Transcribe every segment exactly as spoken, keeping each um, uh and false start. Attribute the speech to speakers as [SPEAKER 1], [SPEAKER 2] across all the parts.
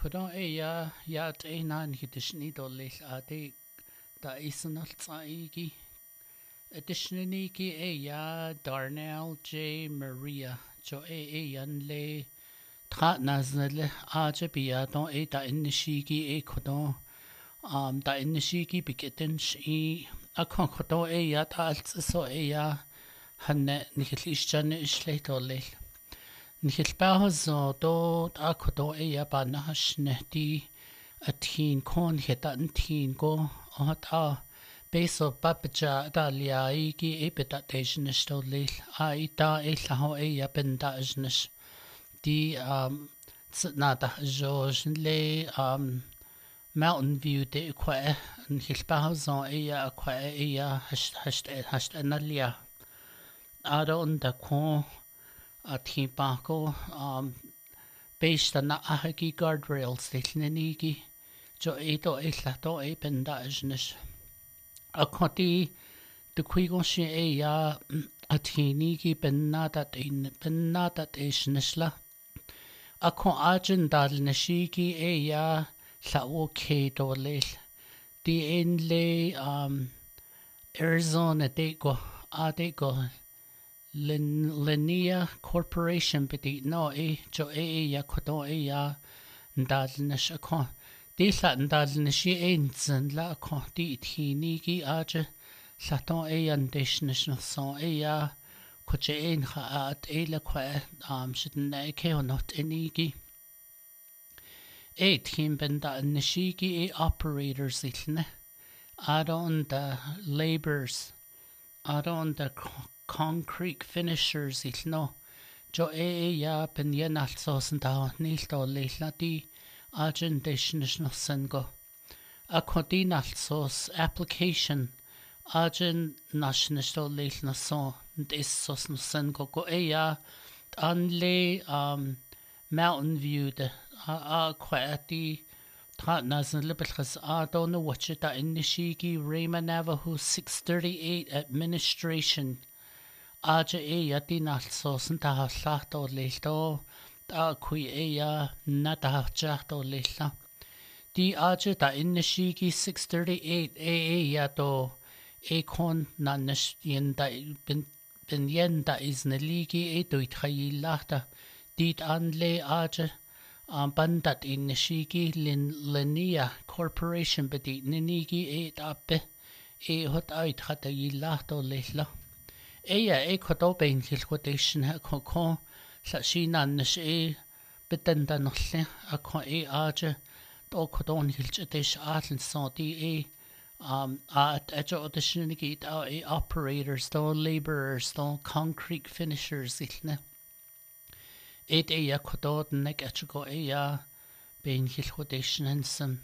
[SPEAKER 1] Kodo e ya ya te nan hitishni dolil ade da isanal tsaigi. Additionally ki e ya Darnell J. Maria jo e e yan le tra naznale aja biya don e da inishigi e kodo um da inishigi biketen shi akon kodo e ya ta so e ya hanne nikhlishjan ishle dolil. Nihilbaho zo do da kodo e ya ba nahashne di a teen kon heta an teen go o ta beso babaja da liai gi e beta tejnish do lil ai da e laho e ya benda ajnish di um na da jo le um mountain view de kwa nihilbaho zo e ya kwa e ya hash hash hash analia ado unda ko a team bako um based on na ahagi guardrails dilnenigi jo edo e lato e benda ajnish a koti de kwigon shi e ya a tinigi benna dat in benna dat ishnishla a kon ajin dal nashigi e ya la okay do le di in le um Arizona de go a de go Lin Linnea Corporation bidi no e jo e ya kodo e ya ndalnish akon di la ndalnish einzen la akon di tini gi aje saton e andishnish no so e ya koche ein ha at e la kwa um shidn e ke not enigi e team benda nishigi e operators ilne adon the laborers adon the concrete finishers ilno jo e ya ben yenal sosen da nil do leila di agent no sengo a codinal sos application agent national do leil na so this sos no sengo go e ya an le um mountain view de a quati ta nasan libelchas a do no watch it da inishigi Rama Navajo six thirty-eight administration aja e ya di nal sosen ta hlach do leil do da kui e ya na da hachach do leila di aja da inishigi six thirty-eight e e ya do e kon na nish yen da bin bin yen da is na ligi e do itchayi lachta di an le aja um bandat inishigi lin Linnea Corporation bedi ninigi e da be e hot uit hata yi lachta leila Eya e kodo bein hil quotation ha ko ko sa shi nan nish e betenda nolle a ko e aja do kodon hil chetish atl so di e um at ejo audition gi da e operators do laborers do concrete finishers ilne e de ya kodo nek ejo go e ya bein hil quotation and some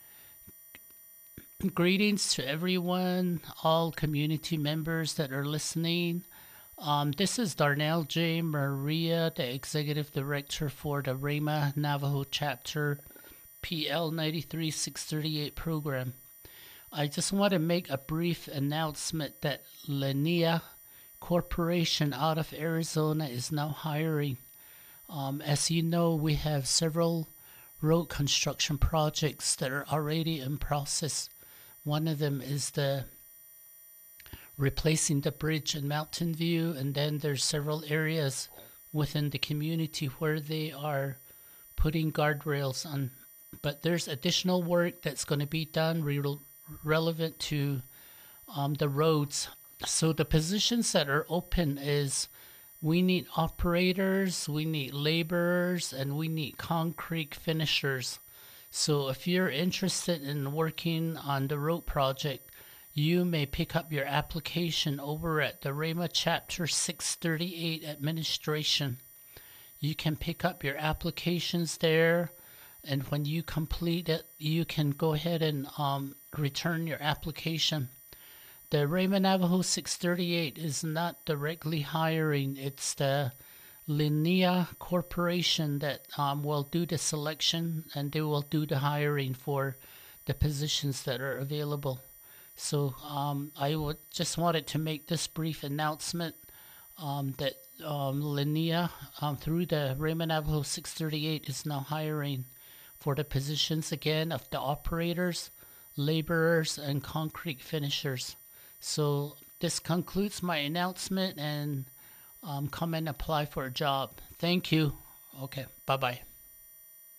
[SPEAKER 1] Greetings to everyone, all community members that are listening. Um, this is Darnell J. Maria, the Executive Director for the Rama Navajo Chapter P L ninety-three six thirty-eight program. I just want to make a brief announcement that Linnea Corporation out of Arizona is now hiring. Um, as you know, we have several road construction projects that are already in process. One of them is the replacing the bridge in Mountain View, and then there's several areas within the community where they are putting guardrails on. But there's additional work that's going to be done re relevant to um, the roads. So the positions that are open is we need operators, we need laborers, and we need concrete finishers. So if you're interested in working on the road project, you may pick up your application over at the Rama Chapter six thirty-eight Administration. You can pick up your applications there, and when you complete it, you can go ahead and um, return your application. The Rama Navajo six thirty-eight is not directly hiring. It's the Linnea Corporation that um, will do the selection, and they will do the hiring for the positions that are available. So um, I would just wanted to make this brief announcement um, that um, Linnea um, through the Rama Navajo six thirty-eight is now hiring. for the positions again of the operators, laborers, and concrete finishers. So this concludes my announcement, and um, come and apply for a job. Thank you. Okay, bye-bye.